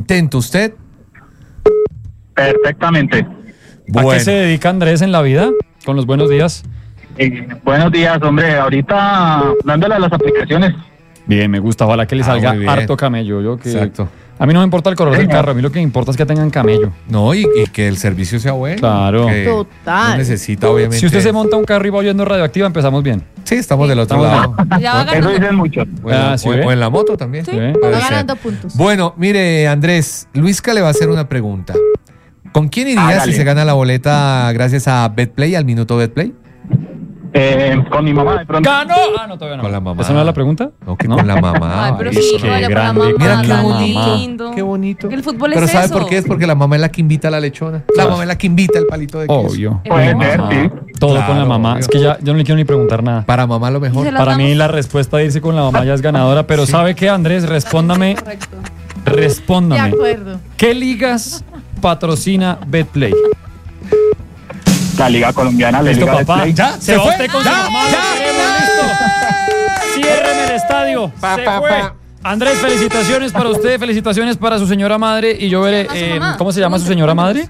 contento. ¿Usted? Perfectamente. ¿A qué se dedica Andrés en la vida? Con los buenos días. Buenos días, hombre. Ahorita dándole a las aplicaciones. Bien, me gusta. Ojalá que le salga muy bien. harto camello. Exacto. A mí no me importa el color del carro. A mí lo que me importa es que tengan camello. No, y que el servicio sea bueno. Claro. Que Total. No necesita, obviamente. Si usted se monta un carro y va oyendo Radioactiva, empezamos bien. Sí, estamos del otro estamos lado. Ya va Eso ganando. dicen muchos. Bueno, ¿sí ve? o en la moto también. Sí, Sí. Puede va ser. ganando puntos. Bueno, mire, Andrés, Luisca le va a hacer una pregunta. ¿Con quién iría Hágale. si se gana la boleta gracias a BetPlay, al minuto BetPlay? Con mi mamá de pronto. ¡Ganó! Ah, no, todavía no. Con la mamá. ¿Esa no era la pregunta? No, que con la mamá. Ay, pero Ay, sí, es que vaya con la grande. mamá. Mira qué tan bonito. lindo. Qué bonito. Que el fútbol Pero es ¿sabe eso. por qué? Es porque la mamá es la que invita a la lechona. La mamá es la que invita el palito de queso. Obvio. Puede Mamá. ser, sí. Todo Claro, con la mamá. obvio. Es que ya yo no le quiero ni preguntar nada. Para mamá lo mejor. Y se la- Para mí damos. la respuesta de irse con la mamá ya es ganadora, pero ¿sabe qué, Andrés? Respóndame. Correcto. De Respóndame. acuerdo. ¿Qué ligas patrocina BetPlay? La Liga Colombiana, la ¿Listo, Liga de papá? Play. ¿Ya? Se va fue? usted con su ¿Ya? mamá. ¿Ya? lo queremos, listo. Ciérreme el estadio. Se fue. Andrés, felicitaciones para usted, felicitaciones para su señora madre. Y yo veré, ¿Cómo se llama su mamá? ¿cómo se llama su señora madre?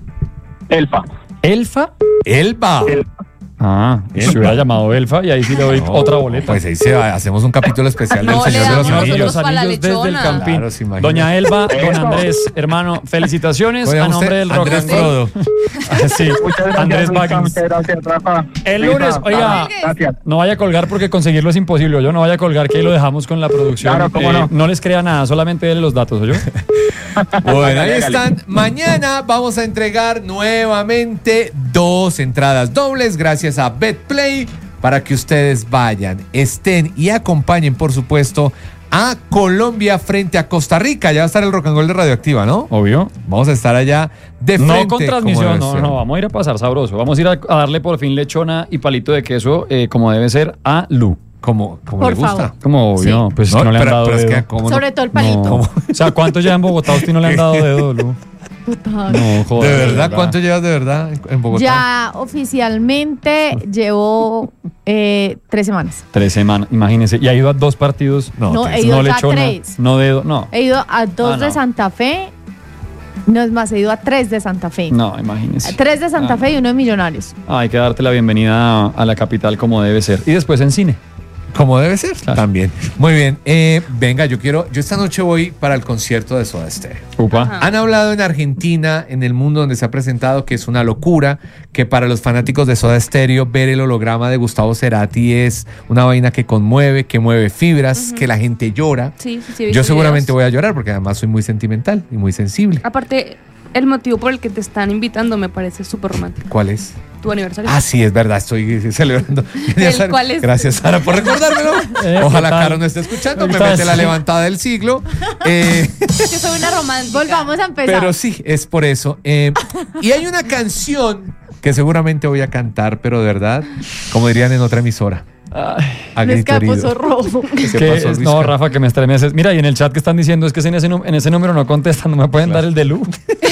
Elfa. ¿Elfa? Elba. Ah, se hubiera llamado Elfa y ahí sí le doy No, otra boleta. Pues ahí hacemos un capítulo especial del No, Señor le de los damos Anillos. nosotros para la Anillos desde el lechona. Campín. Claro, se imagina. Doña Elba, don Eso. Andrés, hermano, felicitaciones ¿Cómo se a llama nombre del usted? Rock Andrés and Roll. Frodo. Ah, sí, Muchas gracias, Andrés Luisca, Baggins. muchas gracias, Rafa. El Luisa, lunes, oiga, gracias. no vaya a colgar porque conseguirlo es imposible. Yo no vaya a colgar, que ahí lo dejamos con la producción. Claro, cómo no. No les crea nada, solamente denle los datos, ¿oyó? Bueno, ahí Hágale. están. Mañana vamos a entregar nuevamente 2 entradas dobles gracias a BetPlay para que ustedes vayan, estén y acompañen, por supuesto, a Colombia frente a Costa Rica. Ya va a estar el Rock and Roll de Radioactiva, ¿no? Obvio. Vamos a estar allá de frente. No con transmisión, como no, debe ser. no, vamos a ir a pasar sabroso. Vamos a ir a darle por fin lechona y palito de queso como debe ser a Lu. Como Por le gusta. favor. Como obvio, pues es que no le han dado pero es dedo. que, ¿cómo no? Sobre todo el palito. No. O sea, ¿cuántos ya en Bogotá a usted no le han dado dedo, Lu? No, joder. ¿De verdad? ¿Cuánto llevas de verdad en Bogotá? Ya oficialmente llevo 3 semanas. 3 semanas, imagínese. Y ha ido a 2 partidos. No, tres. he ido No ya a lechona, 3. no dedo, no. He ido a 2 no. de Santa Fe. No es más, he ido a 3 de Santa Fe. No, imagínese. 3 de Santa Ah. Fe y 1 de Millonarios. Hay que darte la bienvenida a la capital como debe ser. Y después en cine. Como debe ser. Claro. También. Muy bien. Venga, yo esta noche voy para el concierto de Soda Stereo. Upa. Ajá. Han hablado en Argentina, en el mundo donde se ha presentado, que es una locura, que para los fanáticos de Soda Stereo ver el holograma de Gustavo Cerati es una vaina que conmueve, que mueve fibras, que la gente llora. Sí, sí, Yo seguramente voy a llorar porque además soy muy sentimental y muy sensible. Aparte, el motivo por el que te están invitando me parece súper romántico. ¿Cuál es? Tu aniversario. Ah, sí, es verdad, estoy celebrando. ¿Cuál es? Gracias, Sara, por recordármelo. Ojalá ¿qué tal? Caro no esté escuchando, me Ahorita mete la sí. levantada del siglo. Yo soy una romántica. Volvamos a empezar. Pero sí, es por eso. Y hay una canción que seguramente voy a cantar, pero de verdad, como dirían en otra emisora, a Me grito escapó herido. rojo. ¿Qué Es que pasó, no, Luisca? Rafa, que me estremeces. Mira, y en el chat que están diciendo es que en ese número no contestan, no me pueden dar el de Lu.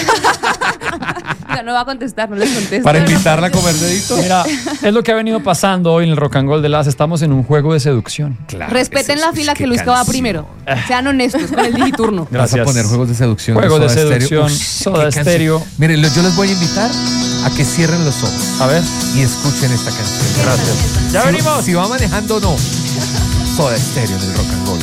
No va a contestar, no les contesto. Para invitarla a comer dedito. Mira, es lo que ha venido pasando hoy en el Rock and Roll de las. Estamos en un juego de seducción. Claro, Respeten ese- la fila qué que Luisca va canción. primero. Sean honestos con el digiturno. Vas a Gracias. poner juegos de seducción. Juegos de Soda Stereo. seducción, Uy, Soda qué canción. Stereo. Miren, yo les voy a invitar a que cierren los ojos A ver. y escuchen esta canción. Gracias. Ya Si- venimos. Si va manejando o no. Soda Stereo en el Rock and Roll.